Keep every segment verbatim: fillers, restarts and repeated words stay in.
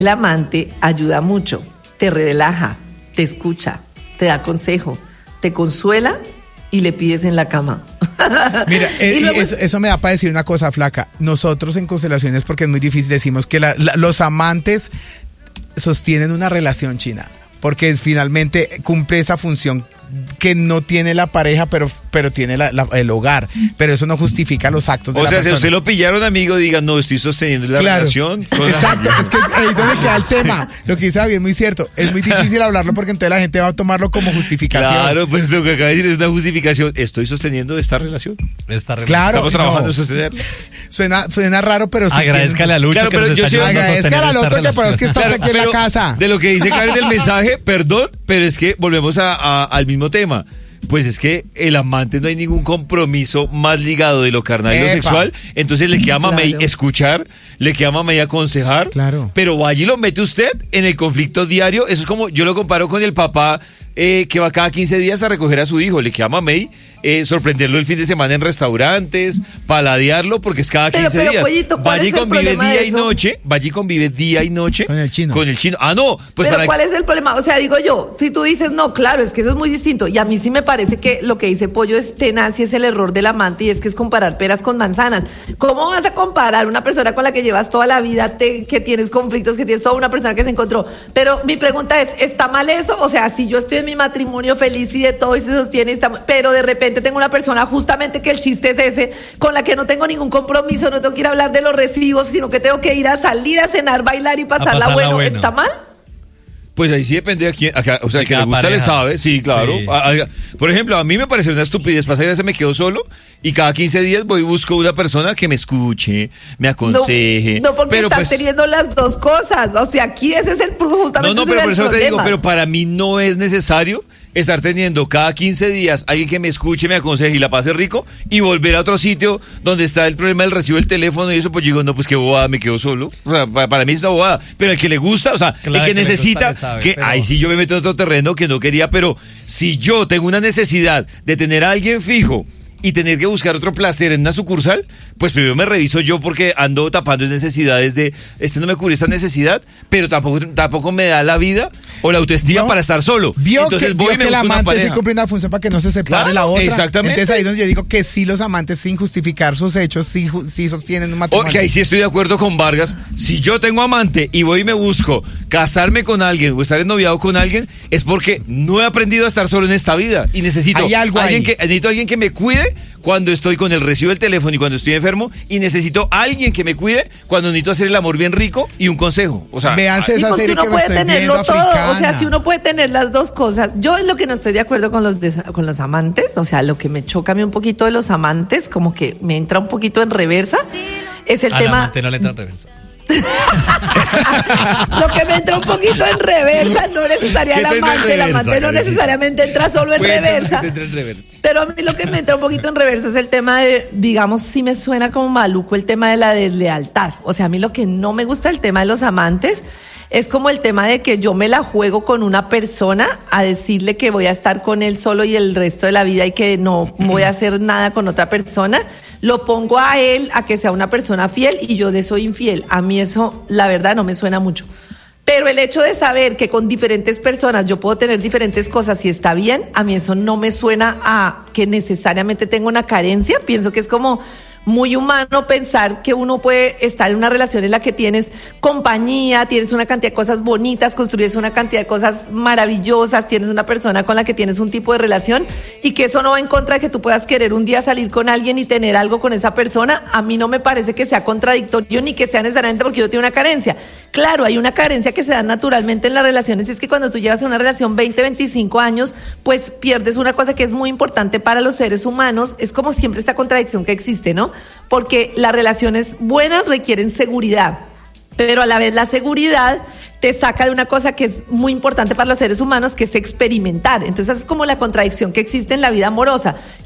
El amante ayuda mucho, te relaja, te escucha, te da consejo, te consuela y le pides en la cama. Mira, eh, luego... eso, eso me da para decir una cosa, Flaca. Nosotros en Constelaciones, porque es muy difícil, decimos que la, la, los amantes sostienen una relación, China, porque finalmente cumple esa función que no tiene la pareja, pero, pero tiene la, la, el hogar. Pero eso no justifica los actos de o la sea, persona. O sea, si usted lo pillaron, amigo, diga, no, estoy sosteniendo la claro. relación. Con Exacto, es que ahí es donde queda el tema. Lo que dice David es muy cierto. Es muy difícil hablarlo porque entonces la gente va a tomarlo como justificación. Claro, pues lo que acaba de decir es una justificación. Estoy sosteniendo esta relación. Esta relación. Claro. Estamos trabajando no. en sostenerla. Suena, suena raro, pero sí. Agradezcale a Lucho claro, que pero nos yo está sí- ayudando a Agradezcale sostener al esta otro que relación. pero es que estás Claro, aquí en la pero casa. De lo que dice Karen del mensaje, perdón, pero es que volvemos a, a, al mismo tema. Pues es que el amante no hay ningún compromiso más ligado de lo carnal y lo Epa. sexual, entonces le queda a mamey Claro. escuchar, le queda a mamey aconsejar, Claro. pero vaya y lo mete usted en el conflicto diario. Eso es como, yo lo comparo con el papá eh, que va cada quince días a recoger a su hijo, le queda a mamey eh, sorprenderlo el fin de semana en restaurantes, paladearlo, porque es cada Pero, quince pero, días. Pollito, ¿cuál Vaya y es el convive problema de día y eso? noche, vaya y convive día y noche Con el chino. Con el chino. Ah, no, pues Pero para ¿cuál es el problema? O sea, digo yo, si tú dices, no, claro, es que eso es muy distinto. Y a mí sí me parece que lo que dice Pollo es tenaz y es el error del amante y es que es comparar peras con manzanas. ¿Cómo vas a comparar una persona con la que llevas toda la vida, te- que tienes conflictos, que tienes toda una persona que se encontró? Pero mi pregunta es, ¿está mal eso? O sea, si yo estoy en mi matrimonio feliz y de todo y se sostiene, está, pero de repente tengo una persona justamente que el chiste es ese, con la que no tengo ningún compromiso, no tengo que ir a hablar de los recibos, sino que tengo que ir a salir a cenar, bailar y pasarla, pasarla bueno. bueno. ¿Está mal? Pues ahí sí depende de quién, ajá, o sea, De el que cada le gusta pareja. le sabe, sí, claro. Sí. A- a- por ejemplo, a mí me parece una estupidez, pasa que se me quedo solo y cada quince días voy y busco una persona que me escuche, me aconseje. No, no porque pero estás pues, teniendo las dos cosas. O sea, aquí ese es el justamente no, no, ese pero es por el eso te digo, problema. pero para mí no es necesario estar teniendo cada quince días alguien que me escuche, me aconseje y la pase rico y volver a otro sitio donde está el problema del recibo del teléfono y eso, pues digo, no, pues qué bobada, me quedo solo. O sea, para, para mí es una bobada. Pero el que le gusta, o sea, Claro, el que, que le necesita, gusta, le sabe, que, pero- ay, sí, yo me meto en otro terreno que no quería, pero si yo tengo una necesidad de tener a alguien fijo y tener que buscar otro placer en una sucursal, pues primero me reviso yo porque ando tapando necesidades de, este no me cubre esta necesidad, pero tampoco, tampoco me da la vida o la autoestima ¿Vio? para estar solo. Vio Entonces que, voy vio y me que el busco una amante sí pareja. cumple una función para que no se separe Claro, la otra. exactamente. Entonces ahí es donde yo digo que sí los amantes sin justificar sus hechos sí, ju- sí sostienen un matrimonio. Ok, ahí sí estoy de acuerdo con Vargas. Si yo tengo amante y voy y me busco casarme con alguien o estar ennoviado con alguien, es porque no he aprendido a estar solo en esta vida y necesito Hay algo alguien ahí. que necesito alguien que me cuide cuando estoy con el recibo del teléfono y cuando estoy enfermo y necesito alguien que me cuide cuando necesito hacer el amor bien rico y un consejo. O sea, Véanse Y esa porque serie uno que me puede estoy viendo tenerlo todo, africana. o sea, si uno puede tener las dos cosas. Yo es lo que no estoy de acuerdo con los des- con los amantes, o sea, lo que me choca a mí un poquito de los amantes, como que me entra un poquito en reversa, es el Al tema. amante no le entra en reversa. Lo que me entra un poquito en reversa no necesariamente el ¿Qué te entra en amante, el reversa, amante no Karencita? necesariamente entra solo en Cuéntanos reversa. qué te entra en reversa. Pero a mí lo que me entra un poquito en reversa es el tema de, digamos, sí me suena como maluco el tema de la deslealtad. O sea, a mí lo que no me gusta del tema de los amantes es como el tema de que yo me la juego con una persona a decirle que voy a estar con él solo y el resto de la vida y que no voy a hacer nada con otra persona. Lo pongo a él a que sea una persona fiel y yo le soy infiel. A mí eso, la verdad, no me suena mucho. Pero el hecho de saber que con diferentes personas yo puedo tener diferentes cosas y está bien, a mí eso no me suena a que necesariamente tengo una carencia. Pienso que es como muy humano pensar que uno puede estar en una relación en la que tienes compañía, tienes una cantidad de cosas bonitas, construyes una cantidad de cosas maravillosas, tienes una persona con la que tienes un tipo de relación y que eso no va en contra de que tú puedas querer un día salir con alguien y tener algo con esa persona. A mí no me parece que sea contradictorio ni que sea necesariamente porque yo tengo una carencia. Claro, hay una carencia que se da naturalmente en las relaciones y es que cuando tú llevas una relación veinte, veinticinco años, pues pierdes una cosa que es muy importante para los seres humanos. Es como siempre esta contradicción que existe, ¿no? Porque las relaciones buenas requieren seguridad, pero a la vez la seguridad te saca de una cosa que es muy importante para los seres humanos, que es experimentar. Entonces es como la contradicción que existe en la vida amorosa.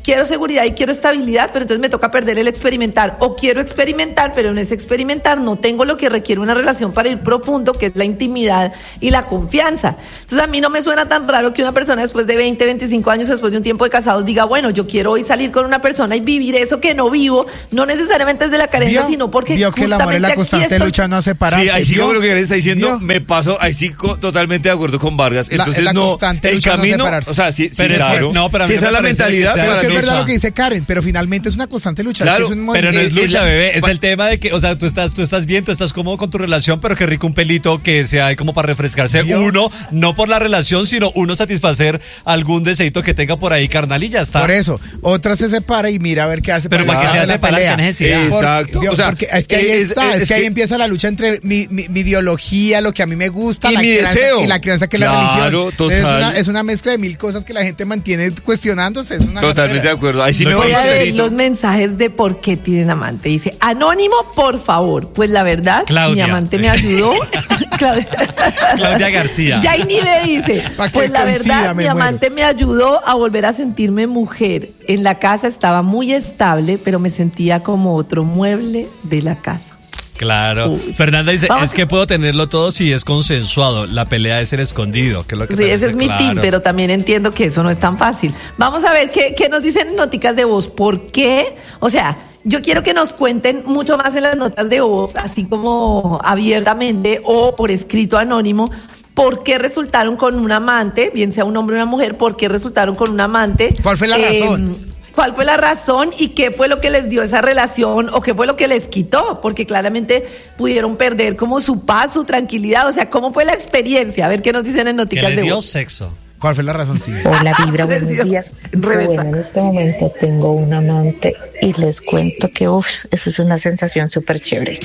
quiero seguridad y quiero estabilidad, pero entonces me toca perder el experimentar. O quiero experimentar, pero en ese experimentar no tengo lo que requiere una relación para ir profundo, que es la intimidad y la confianza. Entonces a mí no me suena tan raro que una persona después de veinte, veinticinco años, después de un tiempo de casados, diga, bueno, yo quiero hoy salir con una persona y vivir eso que no vivo, no necesariamente desde la carencia, ¿Vio? sino porque Vio que el amor es la aquí constante estoy- lucha no separarse. Sí, ahí sí ¿Vio? como lo que Karen está diciendo, ¿Vio? me paso, ahí sí co- totalmente de acuerdo con Vargas. La- Entonces la no, constante el lucha no camino, separarse. o sea, sí, sí, Pero es que- claro. no, pero a mí si no esa me es la parece que mentalidad, sea- Pero es para que es mí- verdad lo que dice Karen, pero finalmente es una constante lucha. Claro, es que es un Pero no es Eh, eh, lucha, la- bebé, es pa- el tema de que, o sea, tú estás, tú estás bien, tú estás cómodo con tu relación, pero qué rico un pelito que sea ahí como para refrescarse ¿Vio? uno, no por la relación, sino uno satisfacer algún deseito que tenga por ahí, carnal, y ya está. Por eso, otra se separa y mira a ver qué hace. Pero ¿para qué se hacer hace la separar? pelea. ¿Qué necesidad? Porque- Exacto. vio, O sea, porque es que ahí es- está, es- es, es que ahí que- empieza la lucha entre mi, mi, mi ideología, lo que a mí me gusta, Y la mi crianza, deseo. y la crianza que es Claro, la religión. Entonces, total. Es una, es una mezcla de mil cosas que la gente mantiene cuestionándose. Es una Totalmente de jartera. acuerdo. Ahí sí No me Voy voy a ver clarito. los mensajes de por qué tienen amante. Dice, anónimo, por favor. Pues la verdad, Claudia. mi amante me ayudó. Claudia. Claudia García. Yaini me dice, Pa' que pues la coincida, verdad, me mi muero. amante me ayudó a volver a sentirme mujer. En la casa estaba muy estable, pero me sentía como otro mueble de la casa. Claro. Uy. Fernanda dice, Vamos es que puedo tenerlo todo si es consensuado. La pelea es el escondido, que es lo que Sí, te ese dice, es mi claro. team, pero también entiendo que eso no es tan fácil. Vamos a ver qué, qué nos dicen en noticas de voz. ¿Por qué? O sea, yo quiero que nos cuenten mucho más en las notas de voz, así como abiertamente o por escrito anónimo, por qué resultaron con un amante, bien sea un hombre o una mujer, por qué resultaron con un amante. ¿Cuál fue la Eh, razón? ¿Cuál fue la razón y qué fue lo que les dio esa relación o qué fue lo que les quitó? Porque claramente pudieron perder como su paz, su tranquilidad. O sea, ¿cómo fue la experiencia? A ver qué nos dicen en Que Noticas le de dio Voz. sexo. ¿Cuál fue la razón? Sí. Hola Vibra, Les buenos dio días. reversa. Bueno, en este momento tengo un amante y les cuento que uf, eso es una sensación súper chévere.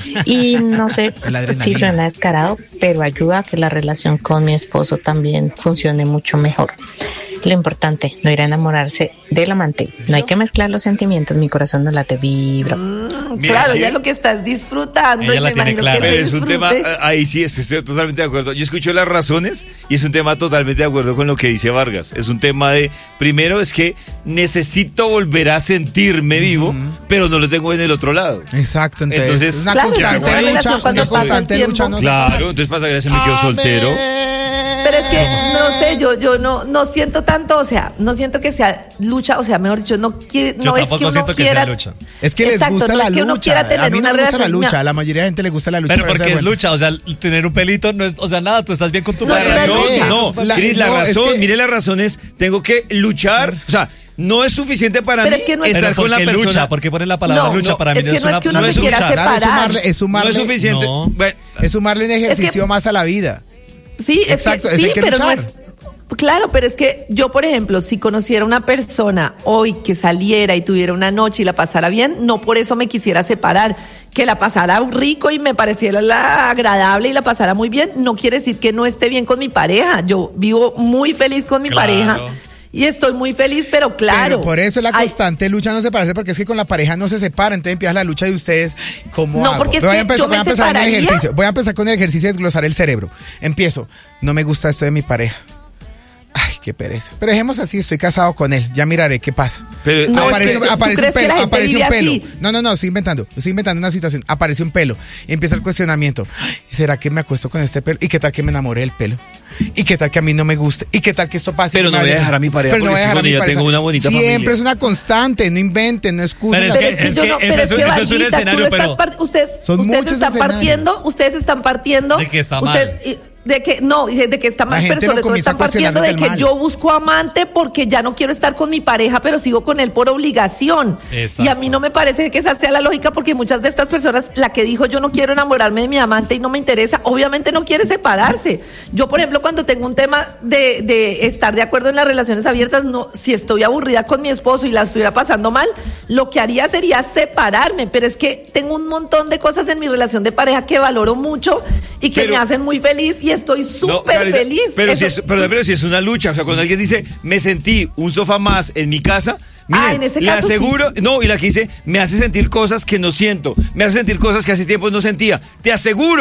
Y no sé La adrenalina. si suena descarado, pero ayuda a que la relación con mi esposo también funcione mucho mejor. Lo importante, no ir a enamorarse del amante. No hay que mezclar los sentimientos, mi corazón no late, Vibra. Mm, Mira, claro, sí. ya lo que estás disfrutando. Ella y la me tiene imagino clara. que Pero ese es un disfrute- tema, eh, ahí sí estoy, estoy totalmente de acuerdo. Yo escucho las razones y es un tema totalmente de acuerdo con lo que dice Vargas. Es un tema de, primero es que necesito volver a sentirme vivo, pero no lo tengo en el otro lado. Exacto, entonces, Entonces, es una claro, constante una lucha, relación cuando una pasa el constante tiempo. lucha. No Claro, separarse. entonces pasa que se me quedo soltero. Pero es que, no sé, yo, yo no, no siento tanto, o sea, no siento que sea lucha, o sea, mejor dicho, no, quiere, Yo no es que tampoco uno siento que quiera... sea lucha. Es que les Exacto, gusta no la es que uno lucha. quiera tener A mí no una me gusta la relación- lucha. A la mayoría de gente le gusta la lucha. Pero me parece porque es bueno. lucha, o sea, tener un pelito no es, o sea, nada, tú estás bien con tu No, La no, pareja. razón, lucha. no, La- Cris, la no, es razón, que- mire la razón es, tengo que luchar, o sea, no es suficiente para Pero mí es que no es- estar Pero con la porque persona. lucha, porque ponen la palabra No, lucha no, para mí es que no es no es una que uno no se es quiera luchar. Claro, es separar. sumarle, es No sumarle, es suficiente. No. Bueno, es sumarle un ejercicio más a la vida. Sí, es Exacto, que, eso sí, hay que pero no luchar. es... Claro, pero es que yo, por ejemplo, si conociera una persona hoy que saliera y tuviera una noche y la pasara bien, no por eso me quisiera separar. Que la pasara rico y me pareciera la agradable y la pasara muy bien, no quiere decir que no esté bien con mi pareja. Yo vivo muy feliz con mi Claro. pareja y estoy muy feliz, pero claro. Pero por eso la hay- constante lucha no se parece, porque es que con la pareja no se separa, entonces empieza la lucha de ustedes. ¿Cómo No, hago? porque es voy, a que empezar, yo voy a me empezar en el separaría. ejercicio. Voy a empezar con el ejercicio de desglosar el cerebro. Empiezo. No me gusta esto de mi pareja. Ay, qué pereza. Pero dejemos así, estoy casado con él. Ya miraré qué pasa. pero No, aparece es que, ¿tú aparece un crees que pelo, la gente aparece un vive pelo. así? No, no, no, estoy inventando. Estoy inventando una situación. Aparece un pelo. Y empieza el cuestionamiento. Ay, ¿será que me acuesto con este pelo? ¿Y qué tal que me enamore del pelo? ¿Y qué tal que a mí no me guste? ¿Y qué tal que esto pase? Pero y no me voy a vaya- dejar a mi pareja Pero no porque voy a si dejar a con mi ella pareja. tengo una bonita Siempre familia. es una constante, no inventen, no excusen. Pero es las que- Pero es que es yo que no, ese pero es es un- que ese es un Varguitas, tú escenario, lo estás pero- par- ustedes, Son ustedes muchos están escenarios. partiendo, ustedes están partiendo De que está usted- mal. y- de que no, y de que está mal, gente pero lo sobre todo comienza están a cuestionar partiendo de desde que el mal. yo busco amante porque ya no quiero estar con mi pareja, pero sigo con él por obligación. Exacto. Y a mí no me parece que esa sea la lógica, porque muchas de estas personas, la que dijo yo no quiero enamorarme de mi amante y no me interesa, obviamente no quiere separarse. Yo, por ejemplo, cuando tengo un tema de, de estar de acuerdo en las relaciones abiertas, no, si estoy aburrida con mi esposo y la estuviera pasando mal, lo que haría sería separarme, pero es que tengo un montón de cosas en mi relación de pareja que valoro mucho y que Pero- me hacen muy feliz y estoy No, súper Carita, feliz. Pero, Eso- si es, pero, pero si es una lucha, o sea, cuando alguien dice, me sentí un sofá más en mi casa, miren, Ah, en ese le caso aseguro, no, y la que dice, me hace sentir cosas que no siento, me hace sentir cosas que hace tiempo no sentía. Te aseguro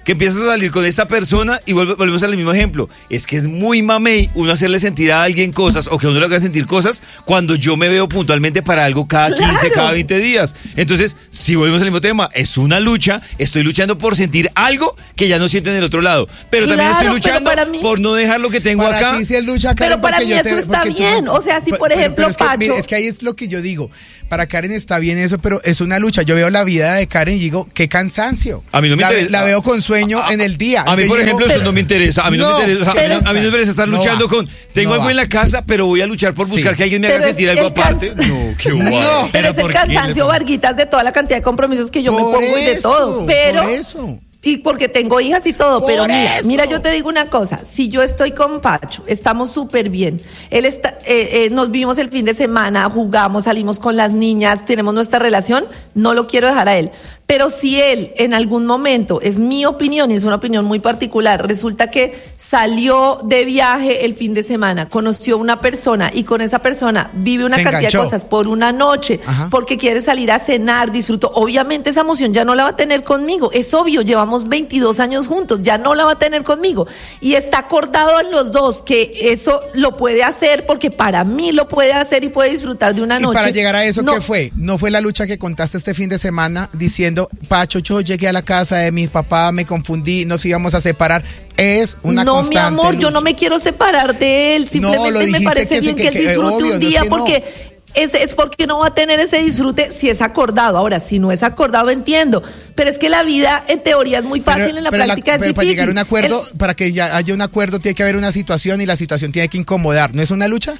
que empiezas a salir con esta persona y vuelve, volvemos al mismo ejemplo. Es que es muy mamey uno hacerle sentir a alguien cosas o que uno le haga sentir cosas cuando yo me veo puntualmente para algo cada quince, claro. cada veinte días. Entonces, si volvemos al mismo tema, es una lucha, estoy luchando por sentir algo que ya no siento en el otro lado. Pero claro, también estoy luchando mí, por no dejar lo que tengo para acá. Ti sí es lucha, Karen, pero para mí eso te, está bien. Tú, o sea, si por pero, ejemplo, pero es que, Pacho... mire, es que ahí es lo que yo digo. Para Karen está bien eso, pero es una lucha. Yo veo la vida de Karen y digo, qué cansancio. A mí no me la, interesa. La veo con sueño a, en el día. A mí, por ejemplo, digo, eso no me interesa. A mí no, no me interesa. O sea, a, mí, a mí no me interesa estar no luchando va. con, tengo no algo va. en la casa, pero voy a luchar por buscar sí. que alguien me haga sentir algo aparte. Cansa... No, qué guay. No, pero es el cansancio, Varguitas, de toda la cantidad de compromisos que yo por me pongo eso, y de todo. Pero... Por eso. Y porque tengo hijas y todo, Por pero mira, mira, yo te digo una cosa, si yo estoy con Pacho, estamos súper bien, él está, eh, eh, nos vimos el fin de semana, jugamos, salimos con las niñas, tenemos nuestra relación, no lo quiero dejar a él. Pero si él en algún momento, es mi opinión y es una opinión muy particular, resulta que salió de viaje el fin de semana, conoció una persona y con esa persona vive una Se cantidad enganchó. de cosas por una noche, Ajá. porque quiere salir a cenar, disfrutó, obviamente esa emoción ya no la va a tener conmigo, es obvio, llevamos veintidós años juntos, ya no la va a tener conmigo. Y está acordado en los dos que eso lo puede hacer porque para mí lo puede hacer y puede disfrutar de una noche. Y para llegar a eso, no. ¿qué fue? ¿No fue la lucha que contaste este fin de semana diciendo Pacho, yo llegué a la casa de mi papá, me confundí, nos íbamos a separar? Es una no, constante mi amor, lucha. Yo no me quiero separar de él, simplemente no, me parece que bien que, que, que él disfrute obvio, un día no es porque... No. Es, es porque no va a tener ese disfrute si es acordado. Ahora, si no es acordado, entiendo. Pero es que la vida, en teoría, es muy fácil, pero, en la práctica la, es pero difícil. Para llegar a un acuerdo, el, para que ya haya un acuerdo, tiene que haber una situación y la situación tiene que incomodar. ¿No es una lucha?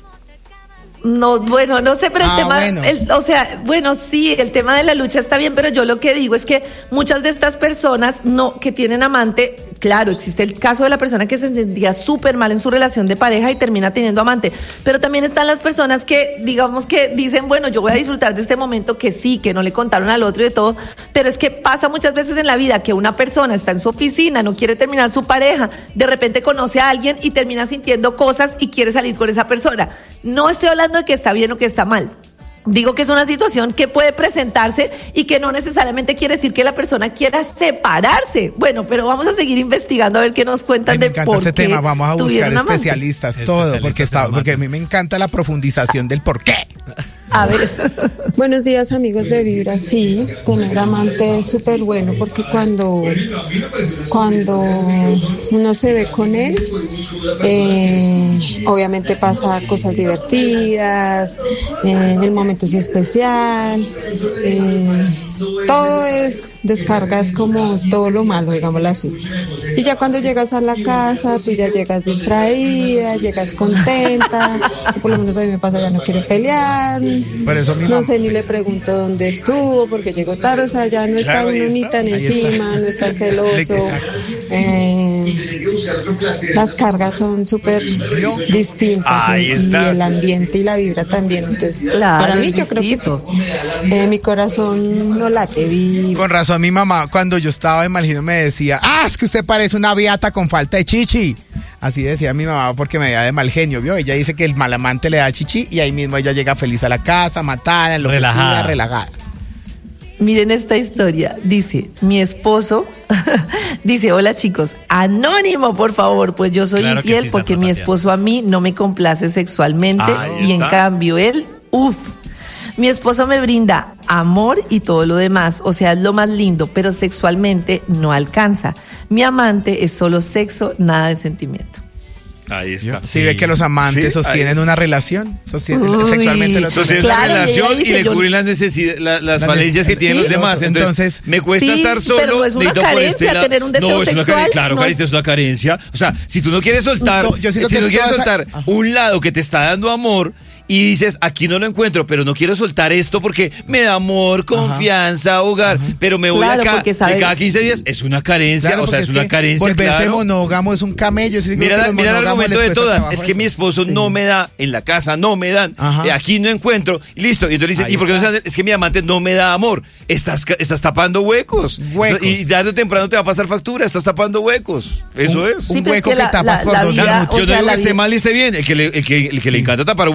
No, bueno, no sé, pero el ah, tema, bueno. el, o sea, bueno, sí, el tema de la lucha está bien, pero yo lo que digo es que muchas de estas personas no que tienen amante, claro, existe el caso de la persona que se sentía súper mal en su relación de pareja y termina teniendo amante, pero también están las personas que, digamos que dicen, bueno, yo voy a disfrutar de este momento, que sí, que no le contaron al otro y de todo, pero es que pasa muchas veces en la vida que una persona está en su oficina, no quiere terminar su pareja, de repente conoce a alguien y termina sintiendo cosas y quiere salir con esa persona. No estoy hablando de que está bien o que está mal. Digo que es una situación que puede presentarse y que no necesariamente quiere decir que la persona quiera separarse. Bueno, pero vamos a seguir investigando a ver qué nos cuentan Ay, me de encanta por ese qué tema. Vamos a buscar especialistas especialistas, todo, especialistas porque está, porque a mí me encanta la profundización del por qué. A ver. Buenos días, amigos de Vibra. Sí, tener amante es súper bueno porque cuando, cuando uno se ve con él, eh, obviamente pasa cosas divertidas, eh, el momento es especial, eh, todo es descarga, es como todo lo malo, digámoslo así. Y ya cuando llegas a la casa, tú ya llegas distraída, llegas contenta, por lo menos a mí me pasa, ya no quiero pelear. Por eso mi no sé, ni le pregunto dónde estuvo, porque llegó tarde, o sea, ya no está claro, uno ni tan encima, está. no está celoso. Eh, las cargas son súper distintas Ahí y, está. y el ambiente y la vibra también. Entonces, claro, para mí yo creo que eh, mi corazón no late vivo. Con razón, mi mamá, cuando yo estaba en Malgino me decía, ah, es que usted parece una beata con falta de chichi. Así decía mi mamá porque me veía de mal genio, ¿vio? Ella dice que el mal amante le da chichi y ahí mismo ella llega feliz a la casa, matada, enloquecida, relajada. relajada. Miren esta historia, dice, mi esposo, dice, hola chicos, anónimo por favor, pues yo soy claro infiel sí, porque mi esposo a mí no me complace sexualmente ah, y en cambio él, uff, mi esposo me brinda amor y todo lo demás, o sea, es lo más lindo, pero sexualmente no alcanza. Mi amante es solo sexo, nada de sentimiento. Ahí está. Sí, sí, ve que los amantes sí, sostienen una relación, sostienen Uy, sexualmente los sostienen claro, una relación y, y le yo, cubren las necesidades, la, las la falencias que tienen sí, los demás. Entonces, Entonces me cuesta sí, estar solo. Pero no es una carencia este tener un deseo no, es sexual. Una carencia, claro, no Carita, es una carencia. O sea, si tú no quieres soltar, no, yo si que no quieres soltar a... un lado que te está dando amor y dices, aquí no lo encuentro, pero no quiero soltar esto porque me da amor, confianza, Ajá. hogar, Ajá. pero me voy claro, acá de cada quince días, es una carencia, claro, o sea, es, es una carencia, volverse claro. monógamo es un camello. Si mira la, mira el argumento de todas, es que eso. mi esposo sí. no me da, en la casa no me dan, eh, aquí no encuentro, y listo, y entonces dicen, ¿y por qué no? Es que mi amante no me da amor, estás, estás tapando huecos, huecos. y tarde o temprano te va a pasar factura, estás tapando huecos, eso un, es. Un sí, hueco que, la, tapas la, por la dos vida, minutos. Yo no sea, digo que esté vida... mal y esté bien, el que le, el que, el que sí. le encanta tapar huecos está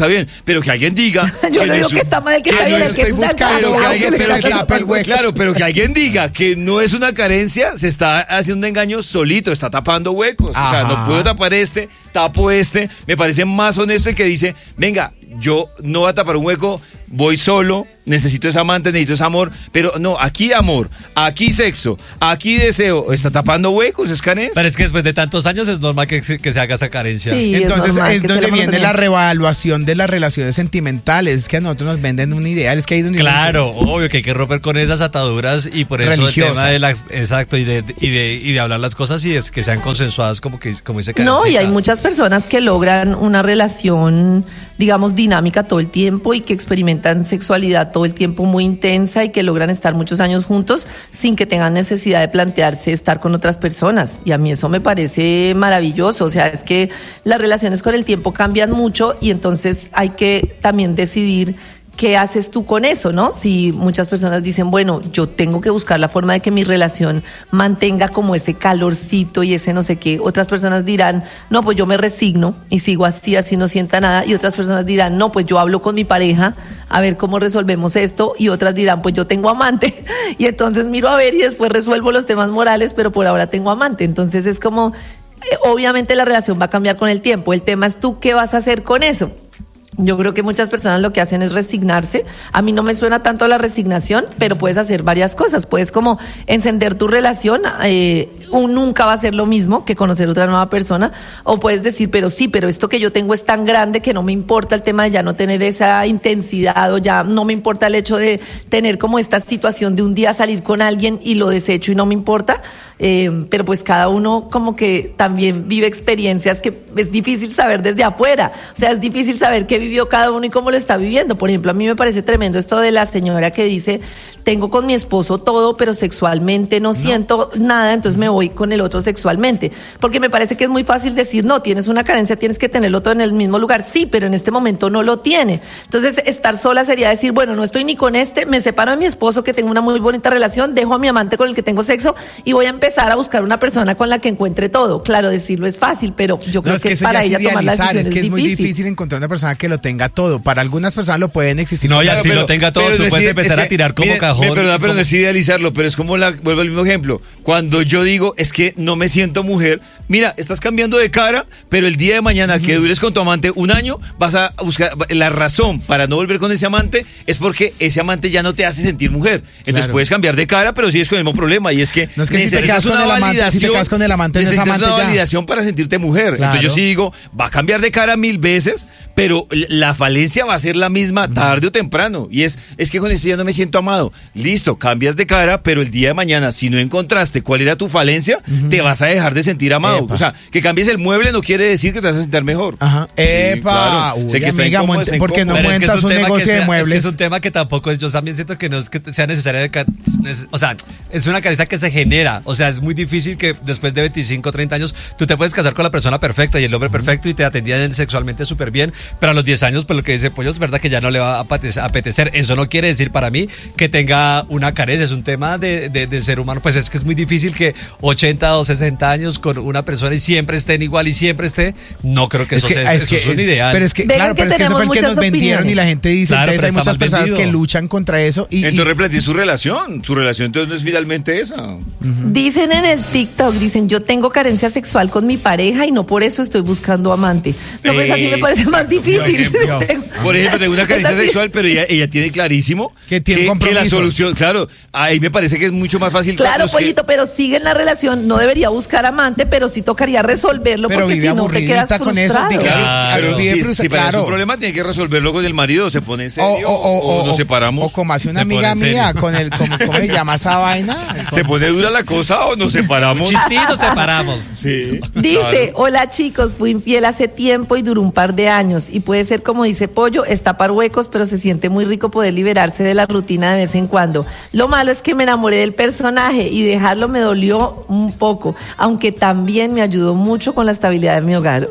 está bien, pero que alguien diga... Yo que no digo es que está mal, el que que está no bien, el estoy que es una buscando, pero que carencia, alguien, que pero le que, tapa el hueco. claro, pero que alguien diga que no es una carencia, se está haciendo un engaño solito, está tapando huecos. O sea, Ajá. no puedo tapar este, tapo este. Me parece más honesto el que dice, venga, yo no voy a tapar un hueco, voy solo, necesito ese amante, necesito ese amor, pero no, aquí amor, aquí sexo, aquí deseo, está tapando huecos, es carencia. Pero es que después de tantos años es normal que, se- que se haga esa carencia. Sí, es Entonces normal es que donde se la viene la monotonía. revaluación de las relaciones sentimentales. Es que a nosotros nos venden un ideal, es que hay un Claro, obvio que hay que romper con esas ataduras y por eso el Religiosas. tema de la, exacto, y de, y de, y de hablar las cosas y es que sean consensuadas como que como dice No, y Karencita. hay muchas personas que logran una relación, digamos, dinámica todo el tiempo y que experimentan sexualidad todo el tiempo muy intensa y que logran estar muchos años juntos sin que tengan necesidad de plantearse estar con otras personas. Y a mí eso me parece maravilloso. O sea, es que las relaciones con el tiempo cambian mucho y entonces hay que también decidir ¿qué haces tú con eso, no? Si muchas personas dicen, bueno, yo tengo que buscar la forma de que mi relación mantenga como ese calorcito y ese no sé qué. Otras personas dirán, no, pues yo me resigno y sigo así, así no sienta nada. Y otras personas dirán, no, pues yo hablo con mi pareja a ver cómo resolvemos esto. Y otras dirán, pues yo tengo amante y entonces miro a ver y después resuelvo los temas morales, pero por ahora tengo amante. Entonces es como, eh, obviamente la relación va a cambiar con el tiempo. El tema es tú qué vas a hacer con eso. Yo creo que muchas personas lo que hacen es resignarse. A mí no me suena tanto la resignación, pero puedes hacer varias cosas. Puedes como encender tu relación, eh, un nunca va a ser lo mismo que conocer otra nueva persona, o puedes decir, pero sí, pero esto que yo tengo es tan grande que no me importa el tema de ya no tener esa intensidad, o ya no me importa el hecho de tener como esta situación de un día salir con alguien y lo desecho y no me importa. Eh, pero pues cada uno como que también vive experiencias que es difícil saber desde afuera, o sea, es difícil saber qué vivió cada uno y cómo lo está viviendo. Por ejemplo, a mí me parece tremendo esto de la señora que dice, tengo con mi esposo todo, pero sexualmente no, no siento nada, entonces me voy con el otro sexualmente, porque me parece que es muy fácil decir, no, tienes una carencia, tienes que tenerlo todo en el mismo lugar, sí, pero en este momento no lo tiene. Entonces, estar sola sería decir, bueno, no estoy ni con este, me separo de mi esposo que tengo una muy bonita relación, dejo a mi amante con el que tengo sexo y voy a empezar a buscar una persona con la que encuentre todo. Claro, decirlo es fácil, pero yo creo No, es que, que eso para ya es ella tomar la idealizar, decisión es que es, es muy difícil. difícil encontrar una persona que lo tenga todo. Para algunas personas lo pueden existir. No, y pero- así pero- lo tenga todo, pero tú no puedes es- empezar es a tirar que, como mire, cajón. Me perdona, pero como- no es idealizarlo, pero es como la, vuelvo al mismo ejemplo. Cuando yo digo, es que no me siento mujer, mira, estás cambiando de cara, pero el día de mañana que dures con tu amante un año, vas a buscar, la razón para no volver con ese amante es porque ese amante ya no te hace sentir mujer. Entonces Claro. puedes cambiar de cara, pero sigues con el mismo problema, y es que No, es que si te necesitas quedas con una el amante- si te validación, quedas con el amante, no es necesitas amante una ya. validación para sentirte mujer. Claro. Entonces yo sí digo, va a cambiar de cara mil veces, pero la falencia va a ser la misma tarde o temprano. Y es, es que con esto ya no me siento amado. Listo, cambias de cara, pero el día de mañana, si no encontraste cuál era tu falencia, te vas a dejar de sentir amado. Epa. O sea, que cambies el mueble no quiere decir que te vas a sentir mejor. Ajá. Sí, Epa, claro. uy, Sé que está amiga, incómodo, monte- está ¿por qué no incómodo. Pero es que es montas un tema que negocio de sea- es que muebles? es un tema que tampoco es, yo también siento que no es que sea necesario, de ca- neces- o sea, es una carencia que se genera, o sea, es muy difícil que después de veinticinco, treinta años tú te puedes casar con la persona perfecta y el hombre perfecto y te atendían sexualmente súper bien, pero a los diez años, pues lo que dice Pollo es verdad que ya no le va a apete- apetecer. Eso no quiere decir para mí que tenga una carencia, es un tema de, de- del ser humano, pues es que es muy difícil que ochenta o sesenta años con una persona y siempre estén igual y siempre esté, no creo que eso, sea, es eso que es un es- ideal. Pero es que, Vengan claro, que pero es que eso fue el que tenemos nos muchas vendieron y opiniones. la gente dice, Claro, entonces pero hay está muchas mal personas vendido. que luchan contra eso y, y- Entonces replanteé su relación. Su relación entonces no es finalmente esa. Dicen en el TikTok, dicen, yo tengo carencia sexual con mi pareja y no por eso estoy buscando amante. No, pues así me parece más Exacto, difícil. por ejemplo. Tengo- Por ejemplo, tengo una Es carencia así. sexual, pero ella, ella tiene clarísimo Que tiene un que la compromiso. solución, claro, ahí me parece que es mucho más fácil. Claro, Carlos, que- Pollito, pero sigue en la relación, no debería buscar amante, pero sí tocaría resolverlo pero porque vive si no te quedas aburridita con eso. frustrado. diga, sí, Claro. vive si, frustra- si para claro. su problema tiene que resolverlo con el marido, se pone O, serio, o, o, o, o- nos separamos. o como hace una Se pone amiga serio. mía con el, ¿cómo, cómo se llama esa vaina? se pone dura la cosa o nos separamos. Chistito separamos. Sí. Dice, Claro. hola chicos, fui infiel hace tiempo y duró un par de años y puede ser como dice Pollo, es tapar huecos, pero se siente muy rico poder liberarse de la rutina de vez en cuando. Lo malo es que me enamoré del personaje y dejarlo me dolió un poco, aunque también me ayudó mucho con la estabilidad de mi hogar.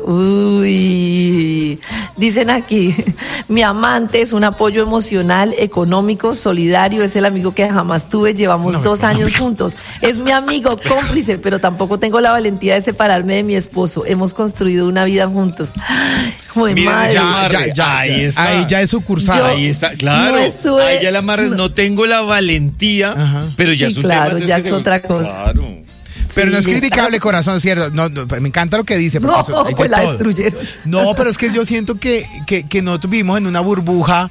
Uy, dicen aquí, mi amante es un apoyo emocional, económico, solidario, es el amigo que jamás tuve, llevamos No, dos económico. años juntos, es mi amigo amigo, cómplice, pero tampoco tengo la valentía de separarme de mi esposo. Hemos construido una vida juntos. Joder, Miren, madre. Ya, ya, ya, Ahí ya. está. Ahí ya es sucursal. Yo- Ahí está, claro. no estuve- Ahí ya la amarres, no tengo la valentía, Ajá. pero ya Sí, es un claro, tema. ya entonces, es otra cosa. Claro. Pero no es Sí, criticable, corazón, ¿cierto? No, no, me encanta lo que dice. Porque No, eso- hay de pues la todo. destruyeron. No, pero es que yo siento que, que, que nosotros vivimos en una burbuja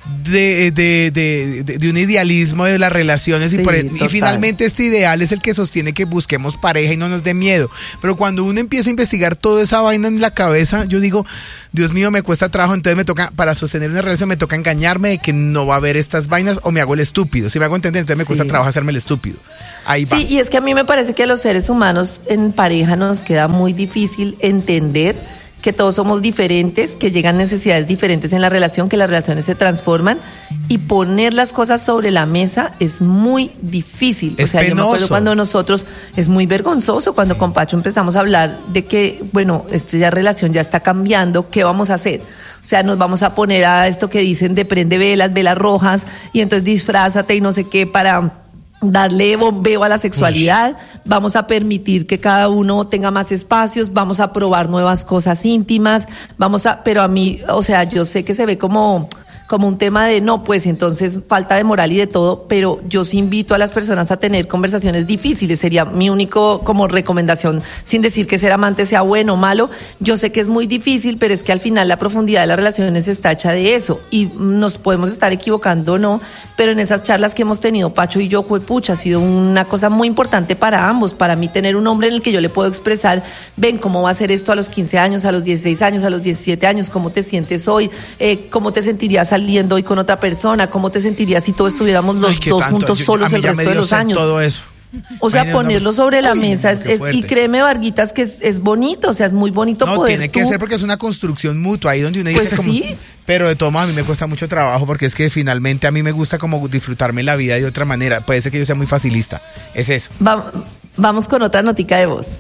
de, de, de, de, de un idealismo de las relaciones y, Sí, por, y total. finalmente este ideal es el que sostiene que busquemos pareja y no nos dé miedo. Pero cuando uno empieza a investigar toda esa vaina en la cabeza, yo digo, Dios mío, me cuesta trabajo, entonces me toca, para sostener una relación me toca engañarme de que no va a haber estas vainas o me hago el estúpido. Si me hago entender, entonces me cuesta Sí. trabajo hacerme el estúpido. Ahí va. Sí, y es que a mí me parece que a los seres humanos en pareja nos queda muy difícil entender que todos somos diferentes, que llegan necesidades diferentes en la relación, que las relaciones se transforman y poner las cosas sobre la mesa es muy difícil. Es o sea, yo me acuerdo penoso. cuando nosotros, es muy vergonzoso, cuando con Pacho empezamos a hablar de que, bueno, esta ya relación ya está cambiando, ¿qué vamos a hacer? O sea, nos vamos a poner a esto que dicen de prende velas, velas rojas, y entonces disfrázate y no sé qué para darle bombeo a la sexualidad, vamos a permitir que cada uno tenga más espacios, vamos a probar nuevas cosas íntimas, vamos a, pero a mí, o sea, yo sé que se ve como como un tema de no, pues entonces falta de moral y de todo, pero yo sí invito a las personas a tener conversaciones difíciles, sería mi único como recomendación, sin decir que ser amante sea bueno o malo. Yo sé que es muy difícil, pero es que al final la profundidad de las relaciones está hecha de eso y nos podemos estar equivocando o no, pero en esas charlas que hemos tenido Pacho y yo, juepucha, ha sido una cosa muy importante para ambos, para mí tener un hombre en el que yo le puedo expresar, ven cómo va a ser esto a los quince años, a los dieciséis años, a los diecisiete años, cómo te sientes hoy, eh, cómo te sentirías saliendo hoy con otra persona, cómo te sentirías si todos estuviéramos los Ay, qué dos tanto. juntos Yo- solos a mí el ya me resto de dio los sed años. todo eso. O sea, Imagínate, ponerlo no, sobre la uy, mesa no, es, qué es- y fuerte. créeme, Varguitas, que es, es bonito, o sea, es muy bonito No, poder tiene que tú- ser porque es una construcción mutua, ahí donde uno dice Pues como... sí. Pero de todo modo a mí me cuesta mucho trabajo porque es que finalmente a mí me gusta como disfrutarme la vida de otra manera. Puede ser que yo sea muy facilista, es eso. Va- vamos con otra notica de voz.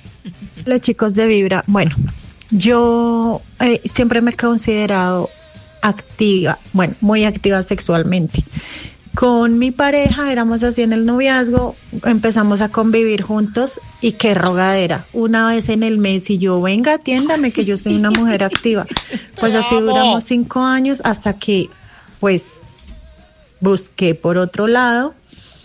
Los chicos de Vibra, bueno, yo eh, siempre me he considerado activa, bueno, muy activa sexualmente. Con mi pareja éramos así en el noviazgo, empezamos a convivir juntos y qué rogadera, una vez en el mes y yo, venga, atiéndame que yo soy una mujer activa. Pues así duramos cinco años hasta que pues busqué por otro lado.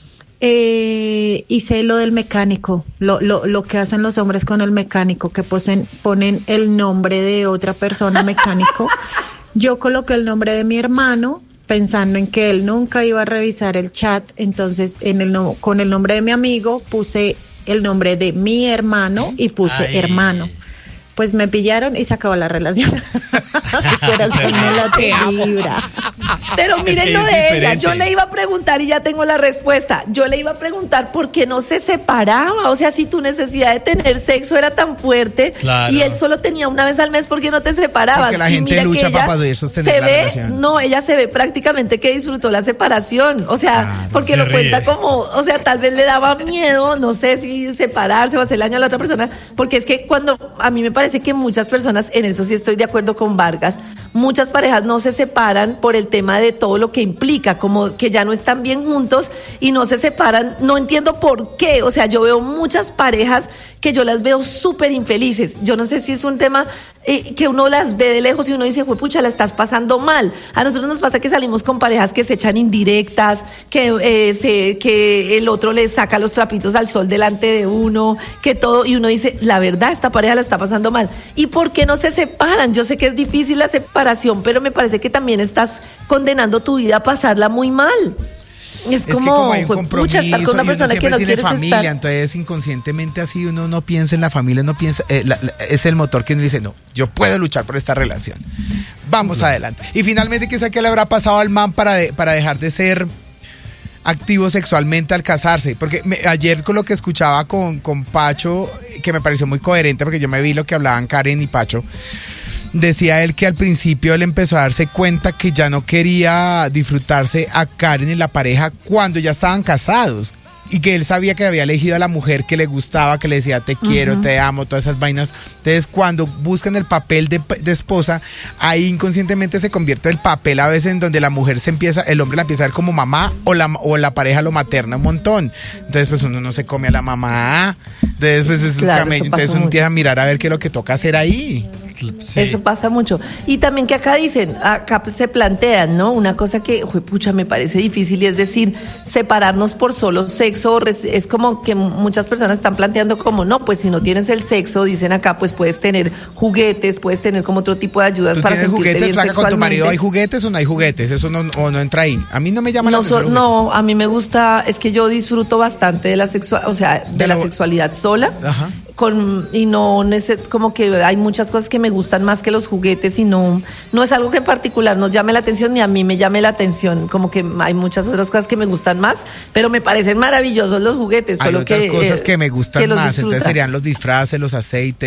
Eh, hice lo del mecánico, lo, lo, lo que hacen los hombres con el mecánico, que posen, ponen el nombre de otra persona mecánico. Yo coloqué el nombre de mi hermano pensando en que él nunca iba a revisar el chat, entonces en el no, con el nombre de mi amigo puse el nombre de mi hermano y puse Ay. hermano. Pues me pillaron y se acabó la relación. Mi corazón no late, Vibra. Pero Es miren que lo es de ella, diferente. yo le iba a preguntar y ya tengo la respuesta. Yo le iba a preguntar por qué no se separaba, o sea, si tu necesidad de tener sexo era tan fuerte Claro. y él solo tenía una vez al mes, ¿por qué no te separabas? Porque la Y gente mira que lucha ella para poder sostener se la ve, relación. No, ella se ve prácticamente que disfrutó la separación, o sea, Claro, porque se lo ríe. cuenta como, o sea, tal vez le daba miedo, no sé si separarse o hacer daño a la otra persona, porque es que cuando, a mí me parece que muchas personas, en eso sí estoy de acuerdo con Vargas, muchas parejas no se separan por el tema de todo lo que implica, como que ya no están bien juntos y no se separan, no entiendo por qué, o sea, yo veo muchas parejas que yo las veo súper infelices, yo no sé si es un tema eh, que uno las ve de lejos y uno dice, pucha, la estás pasando mal. A nosotros nos pasa que salimos con parejas que se echan indirectas, que, eh, se, que el otro le saca los trapitos al sol delante de uno, que todo, y uno dice, la verdad, esta pareja la está pasando mal. ¿Y por qué no se separan? Yo sé que es difícil la separación, pero me parece que también estás condenando tu vida a pasarla muy mal. Es Es que como, como hay un pues, compromiso pucha, estar con una y uno persona que siempre no tiene quieres familia, estar. entonces inconscientemente así uno no piensa en la familia, no piensa, eh, la- la- es el motor que uno dice, no, yo puedo luchar por esta relación. Vamos adelante. Y finalmente, ¿qué sé qué le habrá pasado al man para, de- para dejar de ser activo sexualmente al casarse? Porque me- ayer con lo que escuchaba con, con Pacho, que me pareció muy coherente, porque yo me vi lo que hablaban Karen y Pacho, decía él que al principio él empezó a darse cuenta que ya no quería disfrutarse a Karen y la pareja cuando ya estaban casados. y que él sabía que había elegido a la mujer que le gustaba, que le decía te quiero, uh-huh. te amo, todas esas vainas. Entonces cuando buscan el papel de, de esposa, ahí inconscientemente se convierte el papel a veces en donde la mujer se empieza, el hombre la empieza a ver como mamá o la, o la pareja lo materna un montón. Entonces pues uno no se come a la mamá. Entonces pues es claro, un camello. Entonces uno empieza a mirar a ver qué es lo que toca hacer ahí. Sí. Eso pasa mucho. Y también que acá dicen, acá se plantean, ¿no? Una cosa que, uy, pucha, me parece difícil y es decir, separarnos por solo sexo. Es como que muchas personas están planteando como, no, pues si no tienes el sexo, dicen acá, pues puedes tener juguetes, puedes tener como otro tipo de ayudas ¿Tú para tienes sentirte juguetes, bien Flaca, sexualmente? con tu marido hay juguetes o no hay juguetes? Eso no, o no entra ahí. A mí no me llama no, la atención. So, no, a mí me gusta, es que yo disfruto bastante de la sexual, o sea, de, de la lo... sexualidad sola. Ajá. Con, y no como que hay muchas cosas que me gustan más que los juguetes y no, no es algo que en particular nos llame la atención ni a mí me llame la atención, como que hay muchas otras cosas que me gustan más, pero me parecen maravillosos los juguetes. Hay solo otras que, cosas eh, que me gustan que más, entonces serían los disfraces, los aceites.